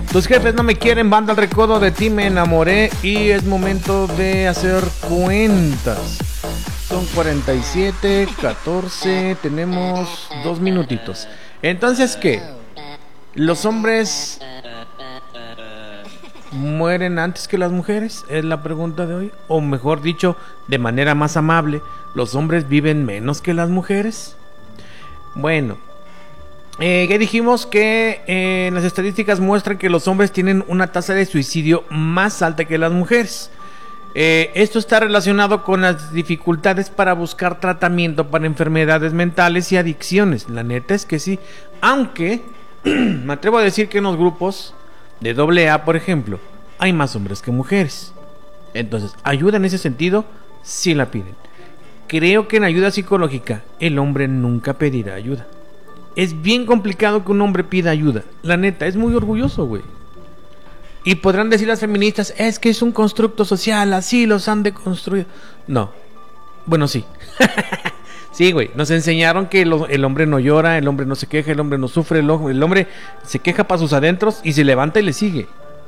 Tus jefes no me quieren, banda El Recodo, de ti me enamoré y es momento de hacer cuentas. Son 47, 14, tenemos 2 minutitos. Entonces, ¿qué? ¿Los hombres mueren antes que las mujeres? Es la pregunta de hoy. O mejor dicho, de manera más amable, ¿los hombres viven menos que las mujeres? Bueno, ya dijimos que las estadísticas muestran que los hombres tienen una tasa de suicidio más alta que las mujeres. Esto está relacionado con las dificultades para buscar tratamiento para enfermedades mentales y adicciones. La neta es que sí. Aunque me atrevo a decir que en los grupos de AA, por ejemplo, hay más hombres que mujeres. Entonces, ayuda en ese sentido, sí la piden. Creo que en ayuda psicológica, el hombre nunca pedirá ayuda. Es bien complicado que un hombre pida ayuda. La neta, es muy orgulloso, güey. Y podrán decir las feministas, es que es un constructo social, así los han deconstruido. No. Bueno, sí. Sí, güey. Nos enseñaron que el hombre no llora, el hombre no se queja, el hombre no sufre, el hombre se queja para sus adentros y se levanta y le sigue.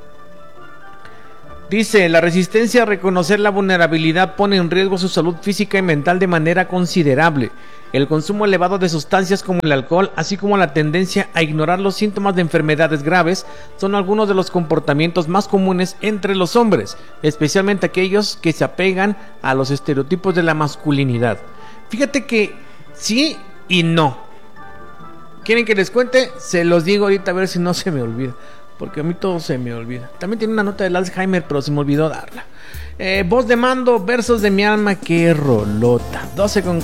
Dice, la resistencia a reconocer la vulnerabilidad pone en riesgo su salud física y mental de manera considerable. El consumo elevado de sustancias como el alcohol, así como la tendencia a ignorar los síntomas de enfermedades graves, son algunos de los comportamientos más comunes entre los hombres, especialmente aquellos que se apegan a los estereotipos de la masculinidad. Fíjate que sí y no. ¿Quieren que les cuente? Se los digo ahorita a ver si no se me olvida. Porque a mí todo se me olvida. También tiene una nota del Alzheimer, pero se me olvidó darla. Voz de mando, versos de mi alma, qué rolota. 12 con